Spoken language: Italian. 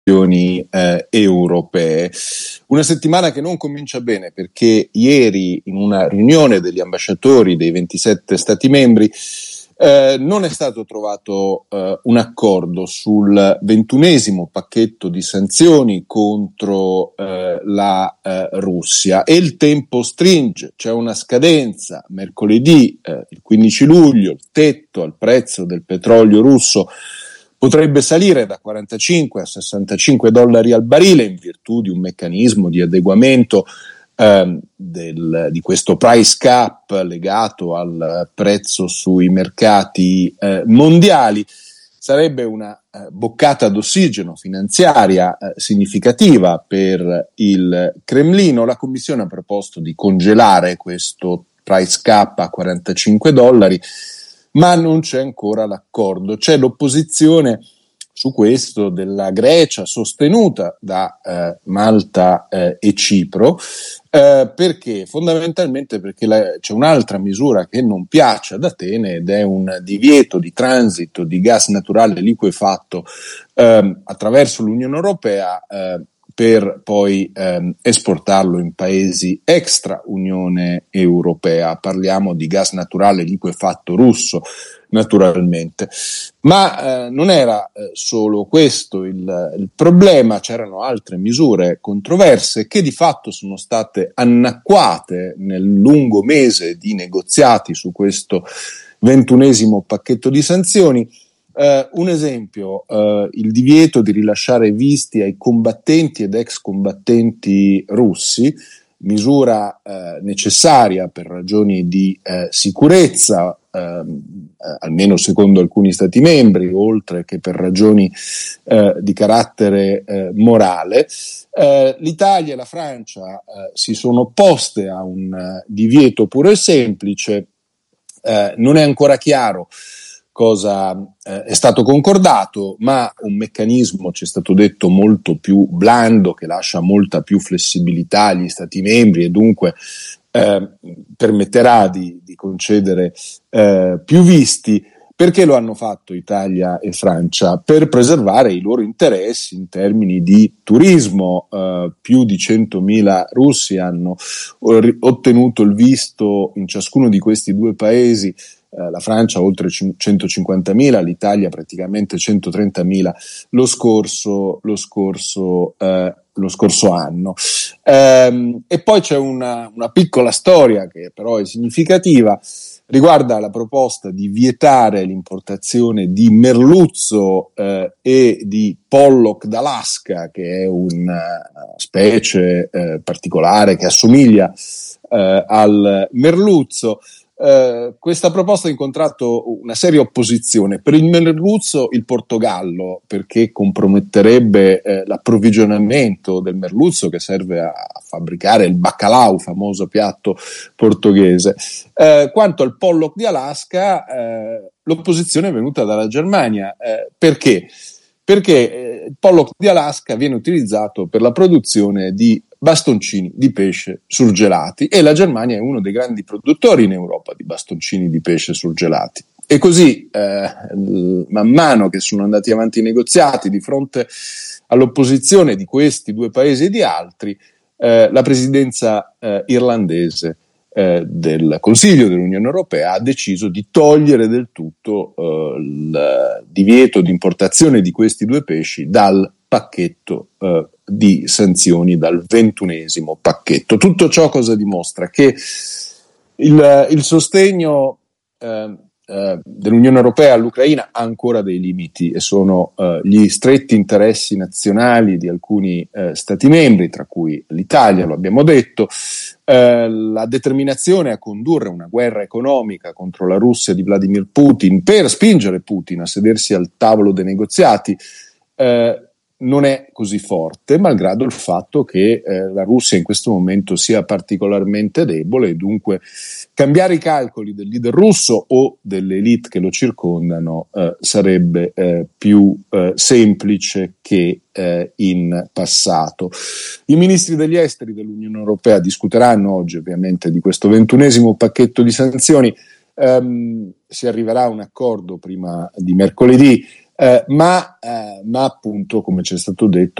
europee. Una settimana che non comincia bene, perché ieri in una riunione degli ambasciatori dei 27 Stati membri non è stato trovato un accordo sul 21esimo pacchetto di sanzioni contro la Russia, e il tempo stringe, c'è una scadenza mercoledì, il 15 luglio, il tetto al prezzo del petrolio russo potrebbe salire da 45 a 65 dollari al barile in virtù di un meccanismo di adeguamento di questo price cap legato al prezzo sui mercati mondiali. Sarebbe una boccata d'ossigeno finanziaria significativa per il Cremlino. La Commissione ha proposto di congelare questo price cap a 45 dollari, ma non c'è ancora l'accordo. C'è l'opposizione su questo della Grecia, sostenuta da Malta e Cipro, perché fondamentalmente perché c'è un'altra misura che non piace ad Atene, ed è un divieto di transito di gas naturale liquefatto attraverso l'Unione Europea per poi esportarlo in paesi extra Unione Europea. Parliamo di gas naturale liquefatto russo, naturalmente. Ma non era solo questo il problema, c'erano altre misure controverse che di fatto sono state annacquate nel lungo mese di negoziati su questo 21esimo pacchetto di sanzioni. Un esempio, il divieto di rilasciare visti ai combattenti ed ex combattenti russi, misura necessaria per ragioni di sicurezza, almeno secondo alcuni Stati membri, oltre che per ragioni di carattere morale. L'Italia e la Francia si sono opposte a un divieto puro e semplice. Non è ancora chiaro cosa è stato concordato, ma un meccanismo, ci è stato detto, molto più blando, che lascia molta più flessibilità agli Stati membri e dunque permetterà di concedere più visti. Perché lo hanno fatto Italia e Francia? Per preservare i loro interessi in termini di turismo. Più di 100.000 russi hanno ottenuto il visto in ciascuno di questi due paesi. La Francia oltre 150.000, l'Italia praticamente 130.000 lo scorso anno. E poi c'è una piccola storia che però è significativa, riguarda la proposta di vietare l'importazione di merluzzo e di pollock d'Alaska, che è una specie particolare che assomiglia al merluzzo. Questa proposta ha incontrato una seria opposizione. Per il merluzzo il Portogallo, perché comprometterebbe l'approvvigionamento del merluzzo che serve a fabbricare il baccalà, famoso piatto portoghese. Quanto al pollock di Alaska, l'opposizione è venuta dalla Germania. Perché? Perché il pollock di Alaska viene utilizzato per la produzione di bastoncini di pesce surgelati, e la Germania è uno dei grandi produttori in Europa di bastoncini di pesce surgelati. E così, man mano che sono andati avanti i negoziati, di fronte all'opposizione di questi due paesi e di altri, la presidenza irlandese del Consiglio dell'Unione Europea ha deciso di togliere del tutto il divieto di importazione di questi due pesci dal pacchetto di sanzioni, dal 21esimo pacchetto. Tutto ciò cosa dimostra? Che il sostegno dell'Unione Europea all'Ucraina ha ancora dei limiti, e sono gli stretti interessi nazionali di alcuni Stati membri, tra cui l'Italia, lo abbiamo detto, la determinazione a condurre una guerra economica contro la Russia di Vladimir Putin per spingere Putin a sedersi al tavolo dei negoziati non è così forte, malgrado il fatto che la Russia in questo momento sia particolarmente debole, e dunque cambiare i calcoli del leader russo o delle elite che lo circondano sarebbe più semplice che in passato. I ministri degli esteri dell'Unione Europea discuteranno oggi ovviamente di questo 21esimo pacchetto di sanzioni. Si arriverà a un accordo prima di mercoledì. ma appunto, come ci è stato detto,